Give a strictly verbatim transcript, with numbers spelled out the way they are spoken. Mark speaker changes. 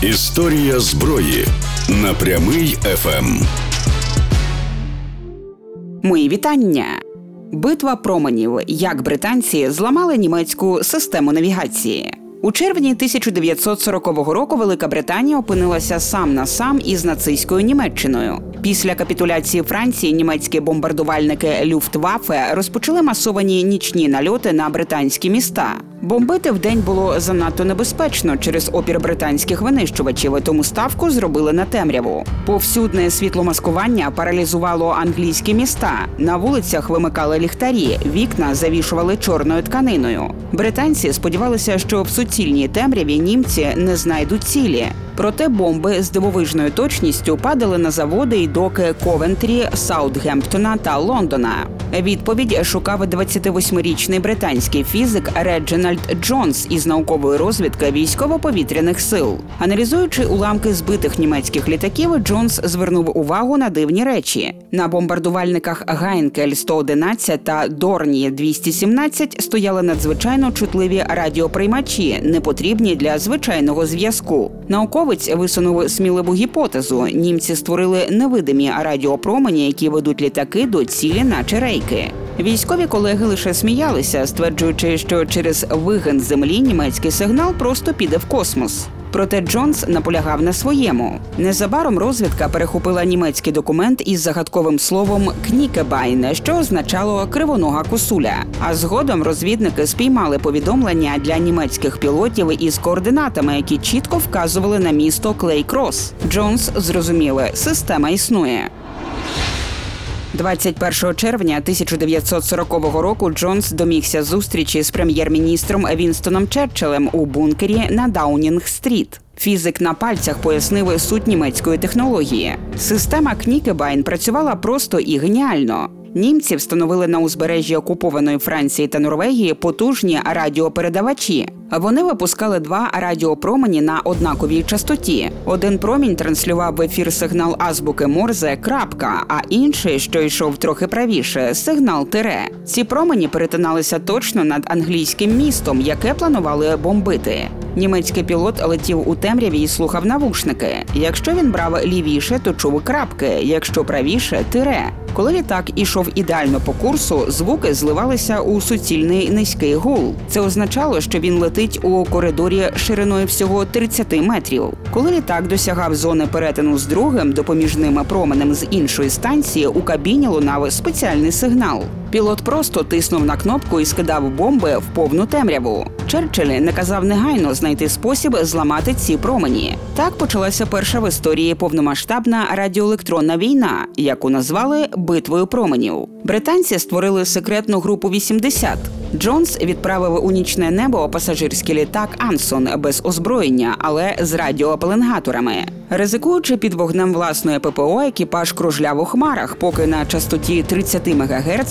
Speaker 1: Історія зброї на Прямий еф ем.
Speaker 2: Мої вітання! Битва променів. Як британці зламали німецьку систему навігації. У червні тисяча дев'ятсот сорокового року Велика Британія опинилася сам на сам із нацистською Німеччиною. Після капітуляції Франції німецькі бомбардувальники Люфтваффе розпочали масовані нічні нальоти на британські міста. Бомбити вдень було занадто небезпечно через опір британських винищувачів, тому ставку зробили на темряву. Повсюдне світломаскування паралізувало англійські міста. На вулицях вимикали ліхтарі, вікна завішували чорною тканиною. Британці сподівалися, що в суцільній темряві німці не знайдуть цілі. Проте бомби з дивовижною точністю падали на заводи і доки Ковентрі, Саутгемптона та Лондона. Відповідь шукав двадцятивосьмирічний британський фізик Реджинальд Джонс із наукової розвідки військово-повітряних сил. Аналізуючи уламки збитих німецьких літаків, Джонс звернув увагу на дивні речі. На бомбардувальниках Гайнкель сто одинадцять та Дорні двісті сімнадцять стояли надзвичайно чутливі радіоприймачі, непотрібні для звичайного зв'язку. Науковець висунув сміливу гіпотезу. Німці створили невидимі радіопромені, які ведуть літаки до цілі наче рейки. Військові колеги лише сміялися, стверджуючи, що через вигин землі німецький сигнал просто піде в космос. Проте Джонс наполягав на своєму. Незабаром розвідка перехопила німецький документ із загадковим словом «кнікебайн», що означало «кривонога косуля». А згодом розвідники спіймали повідомлення для німецьких пілотів із координатами, які чітко вказували на місто Клей-Крос. Джонс зрозуміли – система існує. двадцять першого червня тисяча дев'ятсот сорокового року Джонс домігся зустрічі з прем'єр-міністром Вінстоном Черчиллем у бункері на Даунінг-стріт. Фізик на пальцях пояснив суть німецької технології. Система кнікебайн працювала просто і геніально. Німці встановили на узбережжі окупованої Франції та Норвегії потужні радіопередавачі. Вони випускали два радіопромені на однаковій частоті. Один промінь транслював в ефір сигнал азбуки Морзе «крапка», а інший, що йшов трохи правіше, сигнал «тире». Ці промені перетиналися точно над англійським містом, яке планували бомбити. Німецький пілот летів у темряві і слухав навушники. Якщо він брав лівіше, то чув крапки, якщо правіше – тире. Коли літак ішов ідеально по курсу, звуки зливалися у суцільний низький гул. Це означало, що він летить у коридорі шириною всього тридцять метрів. Коли літак досягав зони перетину з другим допоміжним променем з іншої станції, у кабіні лунав спеціальний сигнал. Пілот просто тиснув на кнопку і скидав бомби в повну темряву. Черчилль наказав негайно знайти спосіб зламати ці промені. Так почалася перша в історії повномасштабна радіоелектронна війна, яку назвали «битвою променів». Британці створили секретну групу вісімдесят. Джонс відправив у нічне небо пасажирський літак «Ансон» без озброєння, але з радіопеленгаторами. Ризикуючи під вогнем власної ППО, екіпаж кружляв у хмарах, поки на частоті тридцять мегагерц